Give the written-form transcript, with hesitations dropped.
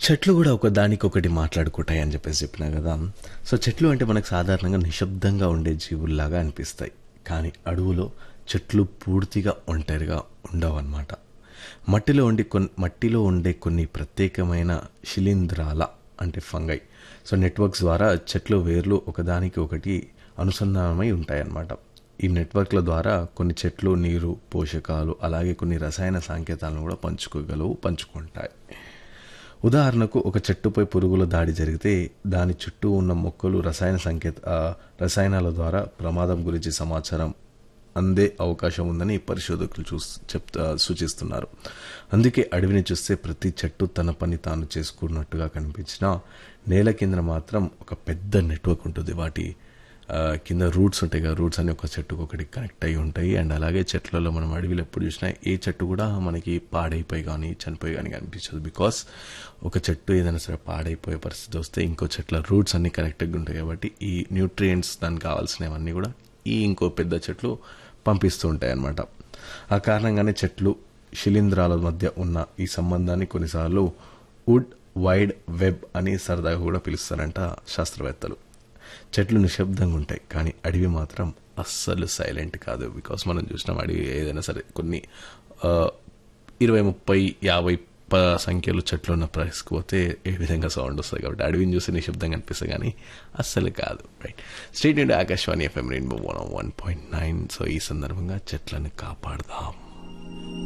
చెట్లు కూడా ఒకదానికొకటి మాట్లాడుకుంటాయి అని చెప్పేసి చెప్పినా కదా. సో చెట్లు అంటే మనకు సాధారణంగా నిశ్శబ్దంగా ఉండే జీవుల్లాగా అనిపిస్తాయి. కానీ అడవులో చెట్లు పూర్తిగా ఒంటరిగా ఉండవన్నమాట. మట్టిలో ఉండే కొన్ని ప్రత్యేకమైన శిలీంధ్రాల అంటే ఫంగై సో నెట్వర్క్స్ ద్వారా చెట్లు వేర్లు ఒకదానికి ఒకటి అనుసంధానమై ఉంటాయన్నమాట. ఈ నెట్వర్క్ల ద్వారా కొన్ని చెట్లు నీరు, పోషకాలు, అలాగే కొన్ని రసాయన సంకేతాలను కూడా పంచుకుంటాయి. ఉదాహరణకు ఒక చెట్టుపై పురుగుల దాడి జరిగితే దాని చుట్టూ ఉన్న మొక్కలు రసాయనాల ద్వారా ప్రమాదం గురించి సమాచారం అందే అవకాశం ఉందని పరిశోధకులు సూచిస్తున్నారు. అందుకే అడవిని చూస్తే ప్రతి చెట్టు తన పని తాను చేసుకున్నట్టుగా కనిపించినా నేల కింద మాత్రం ఒక పెద్ద నెట్వర్క్ ఉంటుంది. వాటి కింద రూట్స్ ఉంటాయి కదా, రూట్స్ అన్ని ఒక చెట్టుకు ఒకటి కనెక్ట్ అయి ఉంటాయి. అండ్ అలాగే చెట్లలో మనం అడవిలో ఎప్పుడు చూసినా ఏ చెట్టు కూడా మనకి పాడైపోయి కానీ చనిపోయి కానీ కనిపించదు. బికాస్ ఒక చెట్టు ఏదైనా సరే పాడైపోయే పరిస్థితి వస్తే ఇంకో చెట్ల రూట్స్ అన్ని కనెక్టెడ్ ఉంటాయి కాబట్టి ఈ న్యూట్రియంట్స్ దానికి కావాల్సినవన్నీ కూడా ఈ ఇంకో పెద్ద చెట్లు పంపిస్తూ ఉంటాయి అన్నమాట. ఆ కారణంగానే చెట్లు శిలీంధ్రాల మధ్య ఉన్న ఈ సంబంధాన్ని కొన్నిసార్లు వుడ్ వైడ్ వెబ్ అని సరదాగా కూడా పిలుస్తారంట శాస్త్రవేత్తలు. చెట్లు నిశ్శబ్దంగా ఉంటాయి కానీ అడవి మాత్రం అస్సలు సైలెంట్ కాదు. బికాస్ మనం చూసినాం అడవి ఏదైనా సరే కొన్ని 20, 30, 50 సంఖ్యలో చెట్లు ఉన్న ప్లేస్కి పోతే ఏ విధంగా సౌండ్ వస్తుంది. కాబట్టి అడవిని చూసి నిశ్శబ్దంగా అనిపిస్తుంది కానీ అస్సలు కాదు. రైట్, స్టేట్ నుండి ఆకాశవాణి FM రెయిన్బో 101.9. సో ఈ సందర్భంగా చెట్లను కాపాడదాం.